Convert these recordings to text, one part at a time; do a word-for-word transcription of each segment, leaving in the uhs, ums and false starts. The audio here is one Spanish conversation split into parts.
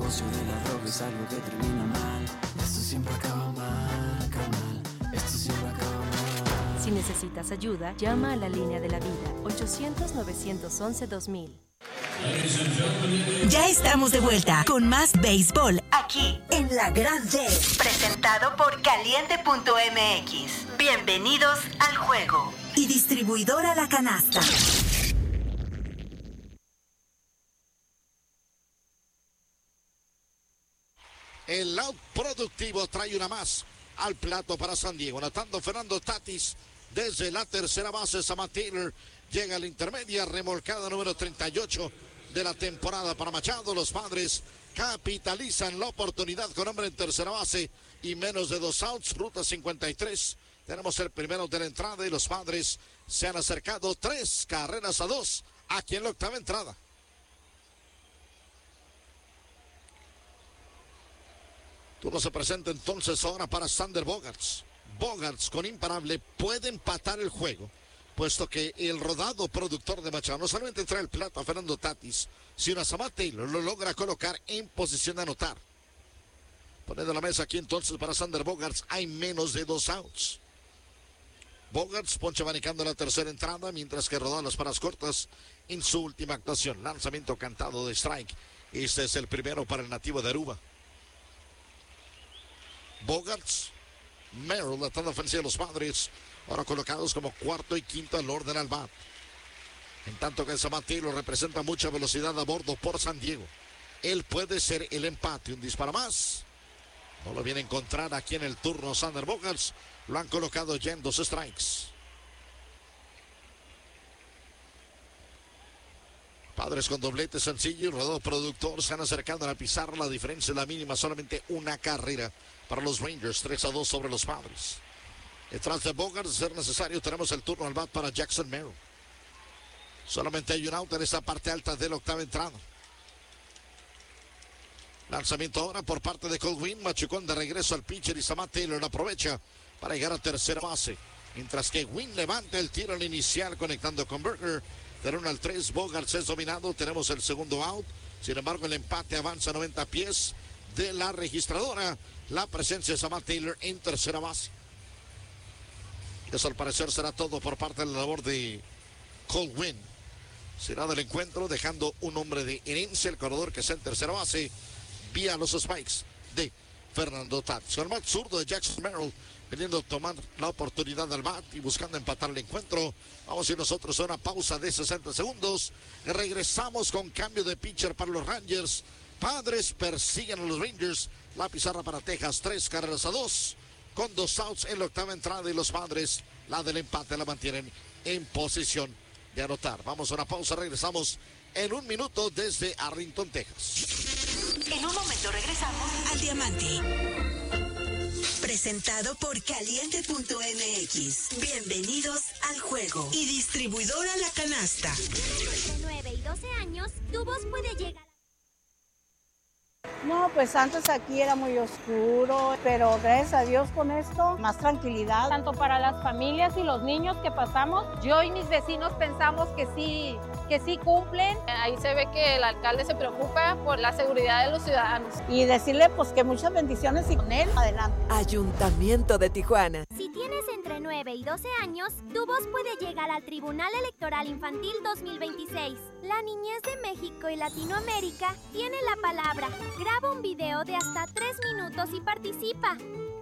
negocio de la droga es algo que termina mal. Esto siempre acaba mal, acaba mal. Esto siempre acaba mal. Si necesitas ayuda, llama a la línea de la vida, ochocientos, novecientos once, dos mil. Ya estamos de vuelta con más béisbol aquí en La Grande. Presentado por Caliente punto M X. Bienvenidos al juego. Y distribuidora La Canasta. El out productivo trae una más al plato para San Diego. Anotando Fernando Tatis desde la tercera base. Samad Taylor llega a la intermedia, remolcada número treinta y ocho de la temporada para Machado. Los Padres capitalizan la oportunidad con hombre en tercera base y menos de dos outs. Ruta cincuenta y tres. Tenemos el primero de la entrada y los Padres se han acercado tres carreras a dos aquí en la octava entrada. Turno se presenta entonces ahora para Sander Bogaerts. Bogaerts con imparable puede empatar el juego, puesto que el rodado productor de Machado no solamente trae el plato a Fernando Tatis, sino a Samad Taylor lo logra colocar en posición de anotar. Poniendo la mesa aquí entonces para Sander Bogaerts, hay menos de dos outs. Bogaerts ponche abanicando la tercera entrada, mientras que rodó las paras cortas en su última actuación. Lanzamiento cantado de strike. Este es el primero para el nativo de Aruba. Bogaerts, Merrill, la tanda ofensiva de los Padres, ahora colocados como cuarto y quinto al orden al bat. En tanto que Samad Taylor representa mucha velocidad a bordo por San Diego. Él puede ser el empate, un disparo más. No lo viene a encontrar aquí en el turno Sander Bogaerts. Lo han colocado ya en dos strikes. Padres con doblete sencillo y rodado productor se han acercado a la pizarra. La diferencia es la mínima, solamente una carrera para los Rangers, tres a dos sobre los Padres. Detrás de Bogaerts, de ser necesario, tenemos el turno al bat para Jackson Merrill. Solamente hay un out en esta parte alta de la octava entrada. Lanzamiento ahora por parte de Colwyn. Machucón de regreso al pitcher y Samad Taylor aprovecha para llegar a tercera base. Mientras que Wynn levanta el tiro al inicial conectando con Berger. De uno al tres, Bogaerts es dominado. Tenemos el segundo out. Sin embargo, el empate avanza noventa pies de la registradora. La presencia de Samad Taylor en tercera base. Eso al parecer será todo por parte de la labor de Colwyn. Será del encuentro, dejando un hombre de herencia, el corredor que está en tercera base, vía los spikes de Fernando Tatis. El bat zurdo de Jackson Merrill, veniendo a tomar la oportunidad del bat y buscando empatar el encuentro. Vamos a ir nosotros a una pausa de sesenta segundos. Regresamos con cambio de pitcher para los Rangers. Padres persiguen a los Rangers. La pizarra para Texas, tres carreras a dos. Con dos outs en la octava entrada y los Padres, la del empate, la mantienen en posición de anotar. Vamos a una pausa, regresamos en un minuto desde Arlington, Texas. En un momento regresamos al Diamante. Presentado por Caliente punto M X. Bienvenidos al juego. Y distribuidora La Canasta. Entre nueve y doce años, tu voz puede llegar. No, pues antes aquí era muy oscuro, pero gracias a Dios con esto, más tranquilidad. Tanto para las familias y los niños que pasamos, yo y mis vecinos pensamos que sí, que sí cumplen. Ahí se ve que el alcalde se preocupa por la seguridad de los ciudadanos. Y decirle pues que muchas bendiciones y con él, adelante. Ayuntamiento de Tijuana. Si tienes entre nueve y doce años, tu voz puede llegar al Tribunal Electoral Infantil dos mil veintiséis. La niñez de México y Latinoamérica tiene la palabra. Graba un video de hasta tres minutos y participa.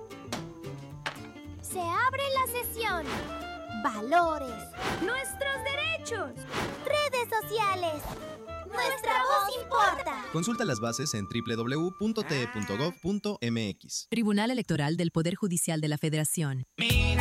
Se abre la sesión. Valores. Nuestros derechos. Redes sociales. Nuestra voz importa. Consulta las bases en doble u doble u doble u punto t e punto gov punto m x. Tribunal Electoral del Poder Judicial de la Federación. Mira